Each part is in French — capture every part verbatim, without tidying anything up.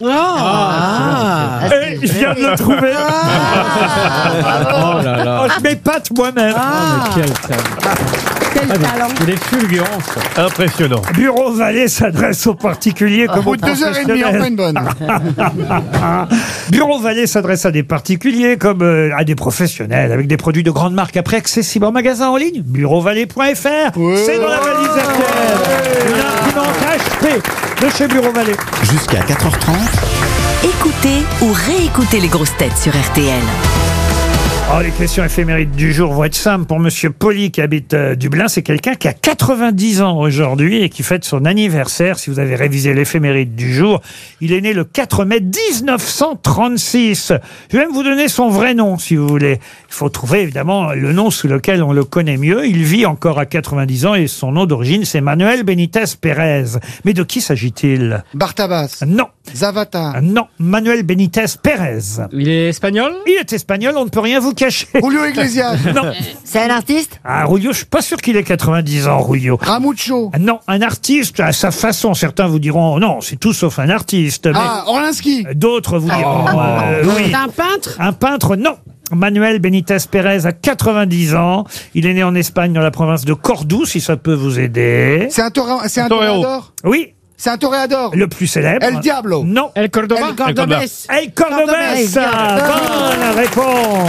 Ah. Ah. Et je viens de le trouver. Ah. Oh là là. Oh, je m'épate moi-même. Ah. Oh, mais quel talent. Quel talent. Il est fulgurant, ça. Impressionnant. Bureau Vallée s'adresse aux particuliers comme aux Au bout de deux heures et demie, enfin une bonne. Bureau Vallée s'adresse à des particuliers comme euh, à des professionnels avec des produits de grande marque après accessibles en magasin en ligne. bureau vallée point f r. Ouais. C'est dans la valise R T L. Une imprimante H P de chez Bureau Vallée. Jusqu'à quatre heures trente. Écoutez ou réécoutez les grosses têtes sur R T L. Oh, les questions éphémérides du jour vont être simples pour Monsieur Poli qui habite euh, Dublin. C'est quelqu'un qui a quatre-vingt-dix ans aujourd'hui et qui fête son anniversaire. Si vous avez révisé l'éphéméride du jour, il est né le quatre mai mille neuf cent trente-six. Je vais même vous donner son vrai nom si vous voulez. Il faut trouver évidemment le nom sous lequel on le connaît mieux. Il vit encore à quatre-vingt-dix ans et son nom d'origine c'est Manuel Benitez Pérez. Mais de qui s'agit-il? Bartabas. Non. Zavata. Non. Manuel Benitez Pérez. Il est espagnol? Il est espagnol, on ne peut rien vous cacher. Julio Iglesias. Non. C'est un artiste? Ah, Rulio, je suis pas sûr qu'il ait quatre-vingt-dix ans, Rulio. Ramucho. Ah, non, un artiste à sa façon. Certains vous diront, non, c'est tout sauf un artiste. Mais Ah, Orlinski. d'autres vous diront, euh, oui. C'est un peintre? Un peintre, non. Manuel Benitez Pérez a quatre-vingt-dix ans. Il est né en Espagne, dans la province de Cordoue, si ça peut vous aider. C'est un, toré- c'est un Torero. toréador. Oui, C'est un toréador. le plus célèbre. El Diablo. Non. El Cordoba? El Cordobès. El Cordobés. Bonne réponse.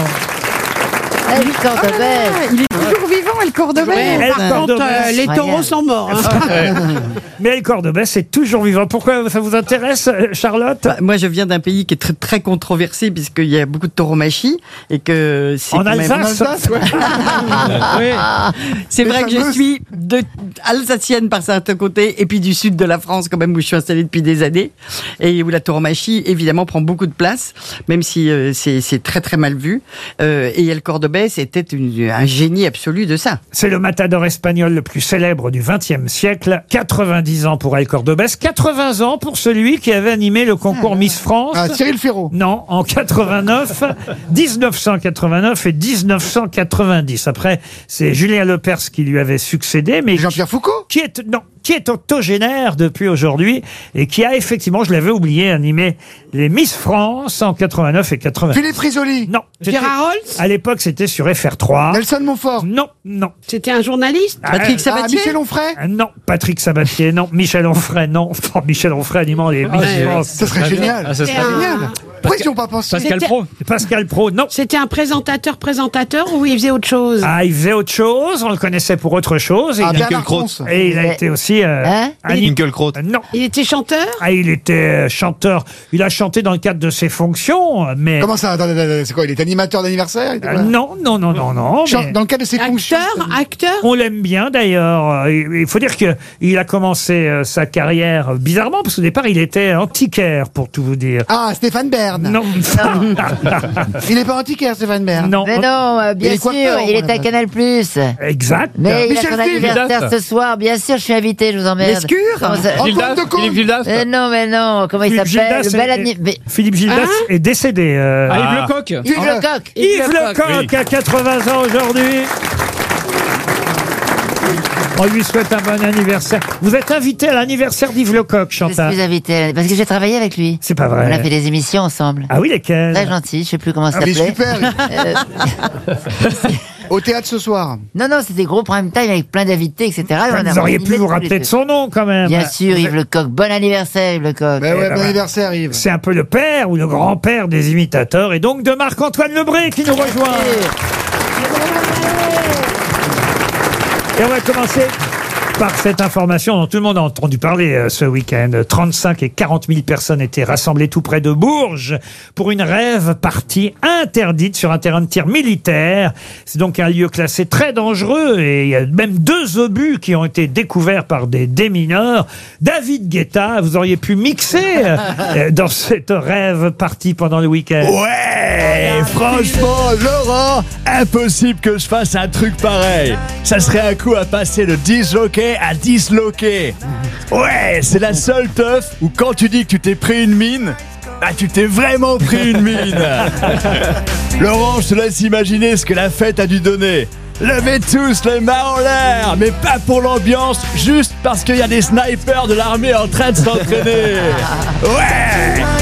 El Cordobès. Il est toujours vivant, El Cordobès. Ouais, El par contre, Cordobès. euh, les taureaux sont morts. hein. Mais El Cordobés est toujours vivant. Pourquoi ça vous intéresse, euh, Charlotte? Bah, moi, je viens d'un pays qui est très, très controversé puisqu'il y a beaucoup de tauromachie et que c'est En quand même- Alsace, Alsace, ouais. Oui. C'est Les vrai que je fameuses- suis de, alsacienne par certains côtés et puis du sud de la France quand même où je suis installée depuis des années et où la tauromachie évidemment prend beaucoup de place même si euh, c'est, c'est très très mal vu. Euh, et El Cordobès était une- un génie absolu de ça. C'est le matador espagnol le plus célèbre du vingtième siècle. quatre-vingt-dix ans pour El Cordobés, quatre-vingts ans pour celui qui avait animé le concours Miss France. Ah, Cyril Ferraud. Non, en quatre-vingt-neuf, dix-neuf cent quatre-vingt-neuf et dix-neuf cent quatre-vingt-dix. Après, c'est Julien Lepers qui lui avait succédé, mais Jean-Pierre Foucault. qui est non, qui est octogénaire depuis aujourd'hui et qui a effectivement, je l'avais oublié, animé les Miss France en quatre-vingt-neuf et quatre-vingt. Philippe Risoli. Non, c'était- Gérard Holtz? à l'époque c'était sur F R trois. Nelson Montfort. Non, non. C'était un journaliste? Patrick Ah, Sabatier. Michel Onfray. Ah, non, Patrick Sabatier, non. Michel Onfray, non. Oh, Michel Onfray animant les Miss ouais, France. Ça serait génial. Ah, ça C'était serait un- Génial. Pourquoi ils n'y ont pas pensé? Pascal C'était- Pro. Pascal Pro, non. C'était un présentateur-présentateur ou il faisait autre chose? Ah, il faisait autre chose, on le connaissait pour autre chose. Et, Ah, il, a, Bernard Finkielkraut. Ronce. et il a été aussi... Euh, Hein anim- Finkielkraut. Euh, Non. Il était chanteur? Ah, il était euh, chanteur. Il a chanté dans le cadre de ses fonctions, mais... Comment ça? Attendez, attendez, c'est quoi? Il est animateur d'anniversaire? Il était Euh, quoi non, non, non, non, non. Chan- mais Dans le cadre de ses fonctions. Acteur? Acteur? on l'aime bien d'ailleurs. Il il faut dire que il a commencé euh, sa carrière euh, bizarrement, parce qu'au départ, il était antiquaire, pour tout vous dire. Ah, Stéphane Bern. Non. Il n'est pas antiquaire, Stéphane Bern. Non. Mais non, euh, bien Il est sûr, coiffeur, il est voilà. à Canal plus. Exact. Mais il a Michel son Phil. anniversaire ce soir. Bien sûr, je suis invité, je vous emmerde. Lescure. Comment ça- Antoine Gildas, de Caunes. Philippe Gildas. Euh, Non, mais non, comment il Philippe s'appelle? Gildas Le bel est- anni- mais- Philippe Gildas Hein est décédé. euh, Ah, Yves Ah. Lecoq. Yves Ah, Lecoq. Yves Lecoq a quatre-vingts ans aujourd'hui. On lui souhaite un bon anniversaire. Vous êtes invité à l'anniversaire d'Yves Lecoq, Je Chantal. suis invité parce que j'ai travaillé avec lui. C'est pas On a fait vrai. des émissions ensemble. Ah oui, lesquels? Très gentil, je sais plus comment ça Ah, mais s'appelait. super. Euh, Au théâtre ce soir. non, non, c'était gros prime time avec plein d'invités, et cetera. Et on a Vous auriez animé pu vous tous les rappeler deux. de son nom quand même. Bien sûr, Yves Lecoq. Bon anniversaire, Yves Lecoq. Ben ouais, ben bon ouais. anniversaire, Yves. C'est un peu le père ou le grand-père des imitateurs et donc de Marc-Antoine Lebré qui nous rejoint. Et on va commencer par cette information dont tout le monde a entendu parler euh, ce week-end. trente-cinq et quarante mille personnes étaient rassemblées tout près de Bourges pour une rave partie interdite sur un terrain de tir militaire. C'est donc un lieu classé très dangereux et il y a même deux obus qui ont été découverts par des démineurs. David Guetta, vous auriez pu mixer euh, dans cette rave partie pendant le week-end. Ouais, franchement, Laurent, impossible que je fasse un truc pareil. Ça serait un coup à passer de disloqué à disloqué. Ouais, c'est la seule teuf où quand tu dis que tu t'es pris une mine, bah tu t'es vraiment pris une mine. Laurent, je te laisse imaginer ce que la fête a dû donner. Levez tous les mains en l'air, mais pas pour l'ambiance, juste parce qu'il y a des snipers de l'armée en train de s'entraîner. Ouais.